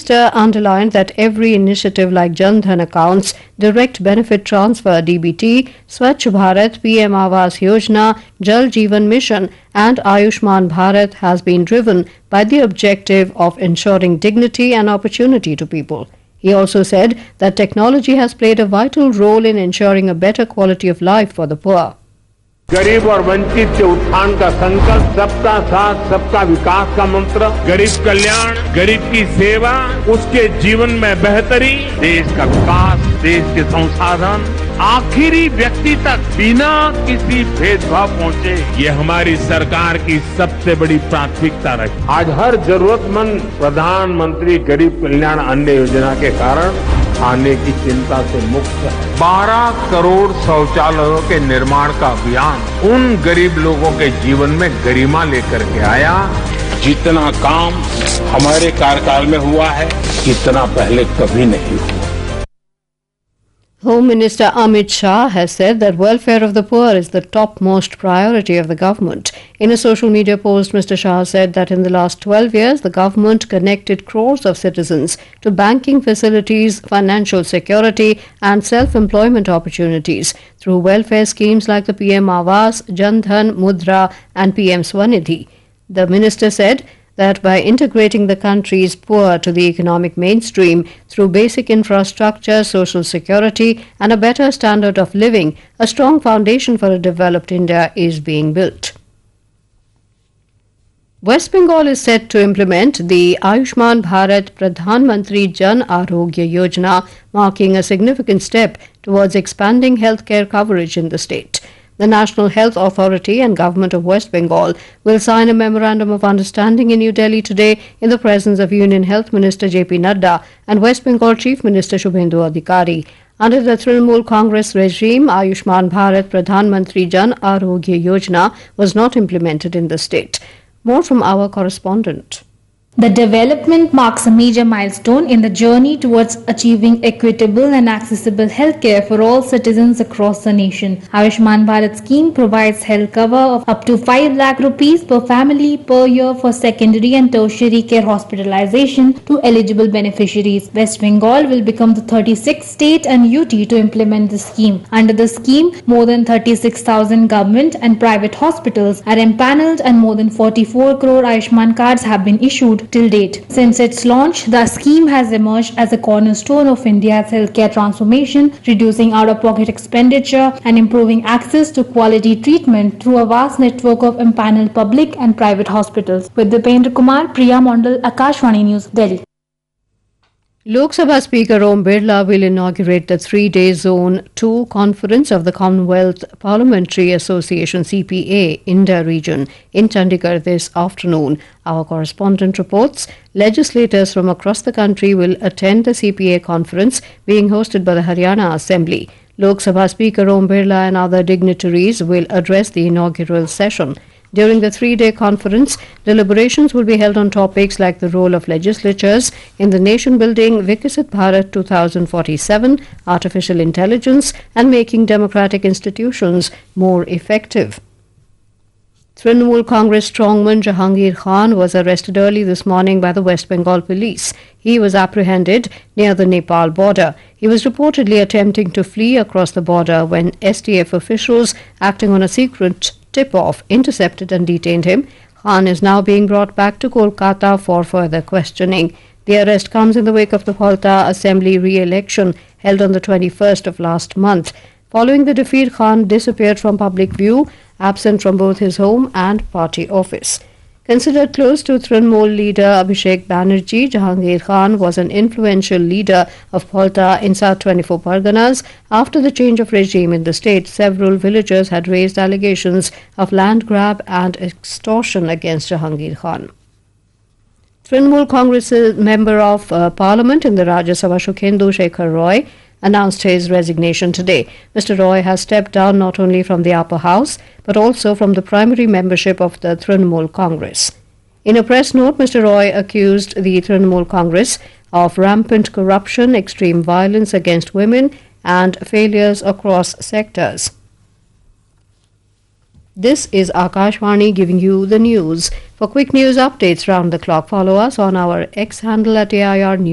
Minister underlined that every initiative like Jan Dhan accounts, Direct Benefit Transfer (DBT), Swachh Bharat, PM Awas Yojana, Jal Jeevan Mission and Ayushman Bharat has been driven by the objective of ensuring dignity and opportunity to people. He also said that technology has played a vital role in ensuring a better quality of life for the poor. गरीब और वंचित के उत्थान का संकल्प, सबका साथ सबका विकास का मंत्र, गरीब कल्याण, गरीब की सेवा, उसके जीवन में बेहतरी, देश का विकास, देश के संसाधन आखिरी व्यक्ति तक बिना किसी भेदभाव पहुंचे, ये हमारी सरकार की सबसे बड़ी प्राथमिकता रही। आज हर जरूरतमंद प्रधानमंत्री गरीब कल्याण अन्न योजना के कारण खाने की चिंता से मुक्त है। 12 करोड़ शौचालयों के निर्माण का अभियान उन गरीब लोगों के जीवन में गरिमा लेकर के आया। जितना काम हमारे कार्यकाल में हुआ है, इतना पहले कभी नहीं हुआ। Home Minister Amit Shah has said that welfare of the poor is the topmost priority of the government. In a social media post, Mr. Shah said that in the last 12 years, the government connected crores of citizens to banking facilities, financial security and self-employment opportunities through welfare schemes like the PM Awas, Jan Dhan, Mudra and PM Swanidhi. The minister said that by integrating the country's poor to the economic mainstream through basic infrastructure, social security and a better standard of living, a strong foundation for a developed India is being built. West Bengal is set to implement the Ayushman Bharat Pradhan Mantri Jan Arogya Yojana, marking a significant step towards expanding healthcare coverage in the state. The National Health Authority and Government of West Bengal will sign a Memorandum of Understanding in New Delhi today in the presence of Union Health Minister J.P. Nadda and West Bengal Chief Minister Shubhendu Adhikari. Under the Trinamool Congress regime, Ayushman Bharat Pradhan Mantri Jan Arogya Yojana was not implemented in the state. More from our correspondent. The development marks a major milestone in the journey towards achieving equitable and accessible healthcare for all citizens across the nation. Ayushman Bharat scheme provides health cover of up to 5 lakh rupees per family per year for secondary and tertiary care hospitalization to eligible beneficiaries. West Bengal will become the 36th state and UT to implement the scheme. Under the scheme, more than 36,000 government and private hospitals are empaneled and more than 44 crore Ayushman cards have been issued till date. Since its launch, the scheme has emerged as a cornerstone of India's healthcare transformation, reducing out-of-pocket expenditure and improving access to quality treatment through a vast network of empaneled public and private hospitals. With Dipendra Kumar, Priya Mondal, Akashvani News, Delhi. Lok Sabha Speaker Om Birla will inaugurate the 3-day Zone 2 conference of the Commonwealth Parliamentary Association CPA India region in Chandigarh this afternoon. Our correspondent reports legislators from across the country will attend the CPA conference being hosted by the Haryana Assembly. Lok Sabha Speaker Om Birla and other dignitaries will address the inaugural session. During the 3-day conference, deliberations will be held on topics like the role of legislatures in the nation-building Viksit Bharat 2047, artificial intelligence, and making democratic institutions more effective. Trinamool Congress strongman Jahangir Khan was arrested early this morning by the West Bengal police. He was apprehended near the Nepal border. He was reportedly attempting to flee across the border when STF officials, acting on a secret tip-off, intercepted and detained him. Khan is now being brought back to Kolkata for further questioning. The arrest comes in the wake of the Phalta Assembly re-election held on the 21st of last month. Following the defeat, Khan disappeared from public view, absent from both his home and party office. Considered close to Trinamool leader Abhishek Banerjee, Jahangir Khan was an influential leader of Phalta in South 24 Parganas. After the change of regime in the state, several villagers had raised allegations of land grab and extortion against Jahangir Khan. Trinamool Congress member of Parliament in the Rajya Sabha Shukhendu Shekhar Roy announced his resignation today. Mr. Roy has stepped down not only from the upper house but also from the primary membership of the Trinamool Congress. In a press note, Mr. Roy accused the Trinamool Congress of rampant corruption, extreme violence against women and failures across sectors. This is Akashvani giving you the news. For quick news updates round the clock, follow us on our X handle at AIR News.